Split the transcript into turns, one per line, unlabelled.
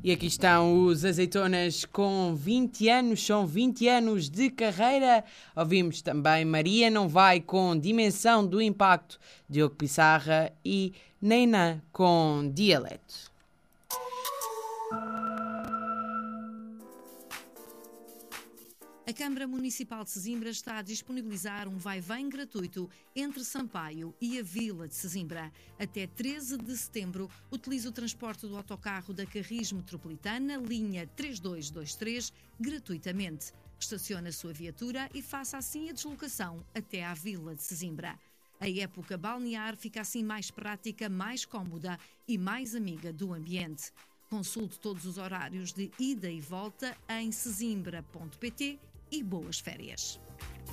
E aqui estão os Azeitonas com 20 anos, são 20 anos de carreira. Ouvimos também Maria Não Vai com Dimensão do Impacto, Diogo Pissarra e Neinã com Dialeto.
A Câmara Municipal de Sesimbra está a disponibilizar um vai-vem gratuito entre Sampaio e a Vila de Sesimbra. Até 13 de setembro, utilize o transporte do autocarro da Carris Metropolitana, linha 3223, gratuitamente. Estacione a sua viatura e faça assim a deslocação até à Vila de Sesimbra. A época balnear fica assim mais prática, mais cómoda e mais amiga do ambiente. Consulte todos os horários de ida e volta em sesimbra.pt e boas férias.